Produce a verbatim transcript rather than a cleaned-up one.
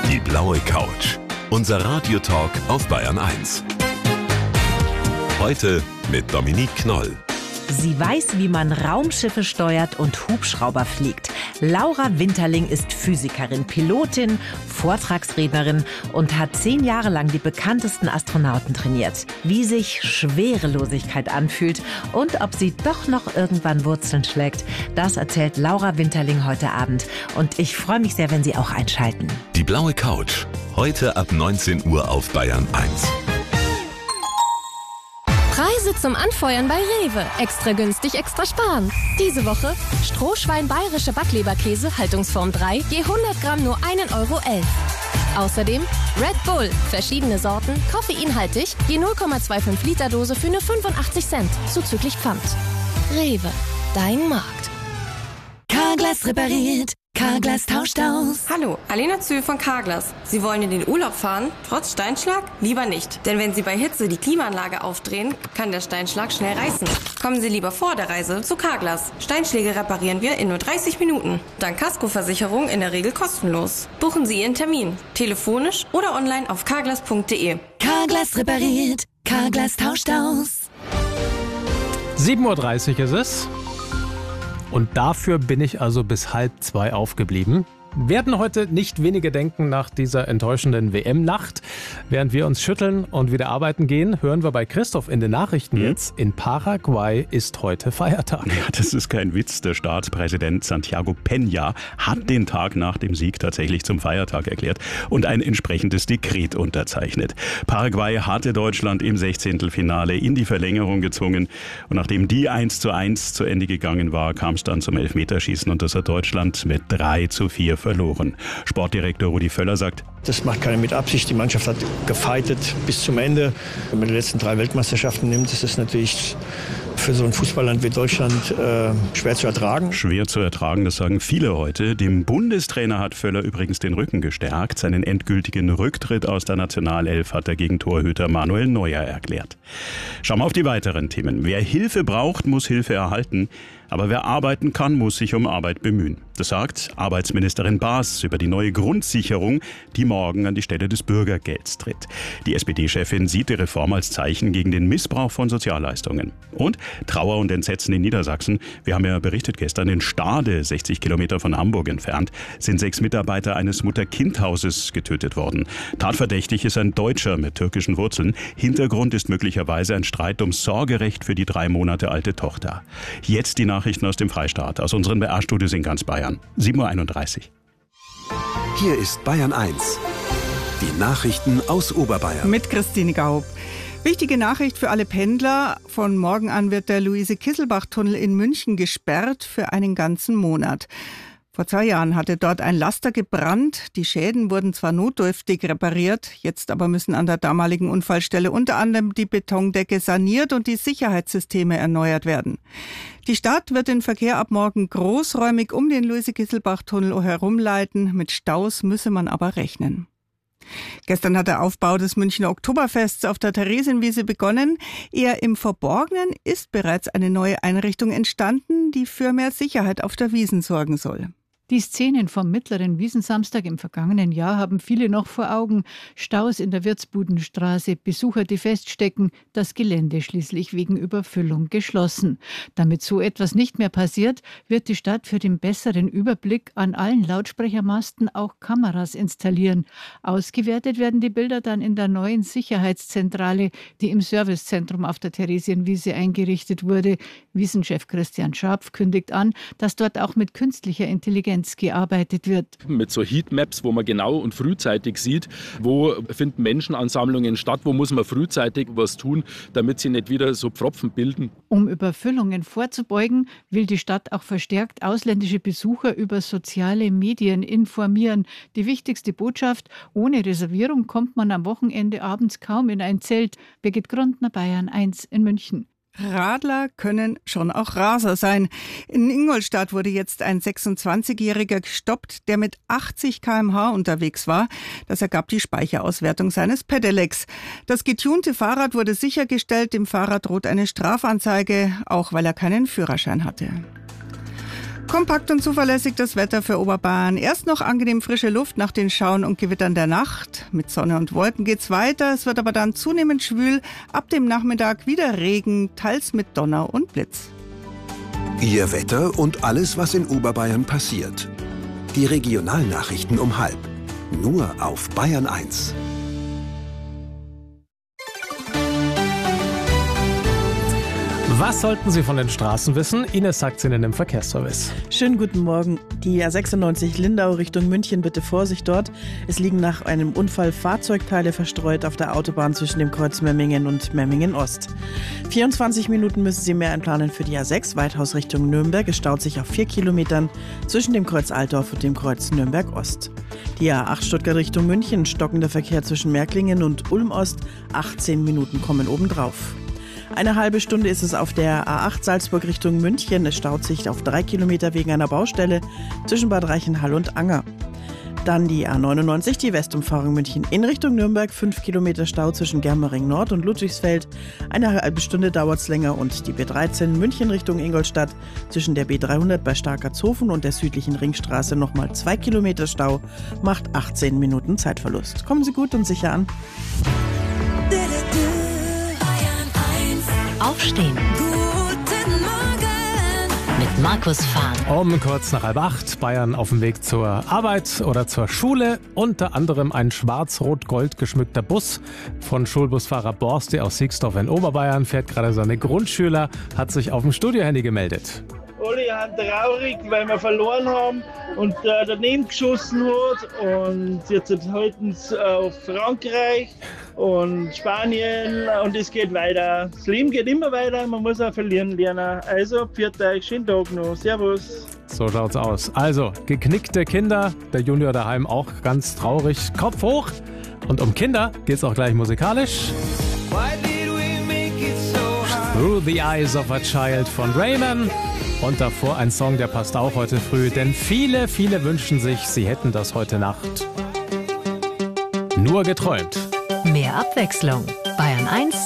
Die blaue Couch. Unser Radiotalk auf Bayern eins. Heute mit Dominique Knoll. Sie weiß, wie man Raumschiffe steuert und Hubschrauber fliegt. Laura Winterling ist Physikerin, Pilotin, Vortragsrednerin und hat zehn Jahre lang die bekanntesten Astronauten trainiert. Wie sich Schwerelosigkeit anfühlt und ob sie doch noch irgendwann Wurzeln schlägt, das erzählt Laura Winterling heute Abend. Und ich freue mich sehr, wenn Sie auch einschalten. Die blaue Couch. Heute ab neunzehn Uhr auf Bayern eins. Preise zum Anfeuern bei Rewe. Extra günstig, extra sparen. Diese Woche Strohschwein bayerische Backleberkäse, Haltungsform drei, je hundert Gramm nur ein Euro elf. Außerdem Red Bull, verschiedene Sorten, koffeinhaltig, je null Komma fünfundzwanzig Liter Dose für nur fünfundachtzig Cent, zuzüglich Pfand. Rewe, dein Markt. Carglass repariert, Carglass tauscht aus. Hallo, Alena Zühl von Carglass. Sie wollen in den Urlaub fahren? Trotz Steinschlag? Lieber nicht. Denn wenn Sie bei Hitze die Klimaanlage aufdrehen, kann der Steinschlag schnell reißen. Kommen Sie lieber vor der Reise zu Carglass. Steinschläge reparieren wir in nur dreißig Minuten. Dank Kaskoversicherung in der Regel kostenlos. Buchen Sie Ihren Termin. Telefonisch oder online auf carglass punkt de. Carglass repariert, Carglass tauscht aus. sieben Uhr dreißig ist es. Und dafür bin ich also bis halb zwei aufgeblieben. Werden heute nicht wenige denken nach dieser enttäuschenden W M-Nacht. Während wir uns schütteln und wieder arbeiten gehen, hören wir bei Christoph in den Nachrichten jetzt, in Paraguay ist heute Feiertag. Ja, das ist kein Witz. Der Staatspräsident Santiago Peña hat den Tag nach dem Sieg tatsächlich zum Feiertag erklärt und ein entsprechendes Dekret unterzeichnet. Paraguay hatte Deutschland im Sechzehntelfinale in die Verlängerung gezwungen. Und nachdem die eins zu eins zu Ende gegangen war, kam es dann zum Elfmeterschießen und das hat Deutschland mit drei zu vier verloren. Sportdirektor Rudi Völler sagt: Das macht keiner mit Absicht. Die Mannschaft hat gefeitet bis zum Ende. Wenn man die letzten drei Weltmeisterschaften nimmt, ist es natürlich für so ein Fußballland wie Deutschland äh, schwer zu ertragen. Schwer zu ertragen, das sagen viele heute. Dem Bundestrainer hat Völler übrigens den Rücken gestärkt. Seinen endgültigen Rücktritt aus der Nationalelf hat er gegen Torhüter Manuel Neuer erklärt. Schauen wir auf die weiteren Themen. Wer Hilfe braucht, muss Hilfe erhalten. Aber wer arbeiten kann, muss sich um Arbeit bemühen. Das sagt Arbeitsministerin Baas über die neue Grundsicherung, die morgen an die Stelle des Bürgergelds tritt. Die S P D-Chefin sieht die Reform als Zeichen gegen den Missbrauch von Sozialleistungen. Und Trauer und Entsetzen in Niedersachsen. Wir haben ja berichtet gestern, in Stade, sechzig Kilometer von Hamburg entfernt, sind sechs Mitarbeiter eines Mutter-Kind-Hauses getötet worden. Tatverdächtig ist ein Deutscher mit türkischen Wurzeln. Hintergrund ist möglicherweise ein Streit ums Sorgerecht für die drei Monate alte Tochter. Jetzt die Nachrichten aus dem Freistaat, aus unseren B R-Studios in ganz Bayern. sieben Uhr einunddreißig. Hier ist Bayern eins. Die Nachrichten aus Oberbayern. Mit Christine Gaub. Wichtige Nachricht für alle Pendler. Von morgen an wird der Luise-Kisselbach-Tunnel in München gesperrt für einen ganzen Monat. Vor zwei Jahren hatte dort ein Laster gebrannt. Die Schäden wurden zwar notdürftig repariert, jetzt aber müssen an der damaligen Unfallstelle unter anderem die Betondecke saniert und die Sicherheitssysteme erneuert werden. Die Stadt wird den Verkehr ab morgen großräumig um den Luise-Kisselbach-Tunnel herumleiten. Mit Staus müsse man aber rechnen. Gestern hat der Aufbau des Münchner Oktoberfests auf der Theresienwiese begonnen. Eher im Verborgenen ist bereits eine neue Einrichtung entstanden, die für mehr Sicherheit auf der Wiesn sorgen soll. Die Szenen vom mittleren Wiesensamstag im vergangenen Jahr haben viele noch vor Augen. Staus in der Wirtsbudenstraße, Besucher, die feststecken, das Gelände schließlich wegen Überfüllung geschlossen. Damit so etwas nicht mehr passiert, wird die Stadt für den besseren Überblick an allen Lautsprechermasten auch Kameras installieren. Ausgewertet werden die Bilder dann in der neuen Sicherheitszentrale, die im Servicezentrum auf der Theresienwiese eingerichtet wurde. Wiesenchef Christian Scharpf kündigt an, dass dort auch mit künstlicher Intelligenz gearbeitet wird. Mit so Heatmaps, wo man genau und frühzeitig sieht, wo finden Menschenansammlungen statt, wo muss man frühzeitig was tun, damit sie nicht wieder so Pfropfen bilden. Um Überfüllungen vorzubeugen, will die Stadt auch verstärkt ausländische Besucher über soziale Medien informieren. Die wichtigste Botschaft: Ohne Reservierung kommt man am Wochenende abends kaum in ein Zelt. Birgit Grundner, Bayern eins in München. Radler können schon auch Raser sein. In Ingolstadt wurde jetzt ein sechsundzwanzigjähriger gestoppt, der mit achtzig Kilometer pro Stunde unterwegs war. Das ergab die Speicherauswertung seines Pedelecs. Das getunte Fahrrad wurde sichergestellt. Dem Fahrer droht eine Strafanzeige, auch weil er keinen Führerschein hatte. Kompakt und zuverlässig das Wetter für Oberbayern. Erst noch angenehm frische Luft nach den Schauern und Gewittern der Nacht. Mit Sonne und Wolken geht's weiter. Es wird aber dann zunehmend schwül. Ab dem Nachmittag wieder Regen, teils mit Donner und Blitz. Ihr Wetter und alles, was in Oberbayern passiert. Die Regionalnachrichten um halb. Nur auf Bayern eins. Was sollten Sie von den Straßen wissen? Ines sagt es Ihnen im Verkehrsservice. Schönen guten Morgen. Die A sechsundneunzig Lindau Richtung München, bitte Vorsicht dort. Es liegen nach einem Unfall Fahrzeugteile verstreut auf der Autobahn zwischen dem Kreuz Memmingen und Memmingen Ost. vierundzwanzig Minuten müssen Sie mehr einplanen für die A sechs Weithaus Richtung Nürnberg. Es staut sich auf vier Kilometern zwischen dem Kreuz Altdorf und dem Kreuz Nürnberg Ost. Die A acht Stuttgart Richtung München, stockender Verkehr zwischen Märklingen und Ulm Ost. achtzehn Minuten kommen obendrauf. Eine halbe Stunde ist es auf der A acht Salzburg Richtung München. Es staut sich auf drei Kilometer wegen einer Baustelle zwischen Bad Reichenhall und Anger. Dann die A neunundneunzig, die Westumfahrung München in Richtung Nürnberg. fünf Kilometer Stau zwischen Germering Nord und Ludwigsfeld. Eine halbe Stunde dauert es länger. Und die B dreizehn München Richtung Ingolstadt zwischen der B dreihundert bei Starkertshofen und der südlichen Ringstraße nochmal zwei Kilometer Stau. Macht achtzehn Minuten Zeitverlust. Kommen Sie gut und sicher an. Aufstehen. Guten Morgen. Mit Markus Fahn. Um kurz nach halb acht, Bayern auf dem Weg zur Arbeit oder zur Schule. Unter anderem ein schwarz-rot-gold geschmückter Bus von Schulbusfahrer Borste aus Siegsdorf in Oberbayern. Fährt gerade seine Grundschüler, hat sich auf dem Studiohandy gemeldet. Alle sind traurig, weil wir verloren haben und äh, daneben geschossen hat. Und jetzt halten sie auf Frankreich und Spanien und es geht weiter. Das Leben geht immer weiter, man muss auch verlieren lernen. Also, pfiat euch, schönen Tag noch. Servus. So schaut's aus. Also, geknickte Kinder, der Junior daheim auch ganz traurig. Kopf hoch. Und um Kinder geht's auch gleich musikalisch. Through the Eyes of a Child von Rayman. Und davor ein Song, der passt auch heute früh, denn viele, viele wünschen sich, sie hätten das heute Nacht nur geträumt. Mehr Abwechslung. Bayern eins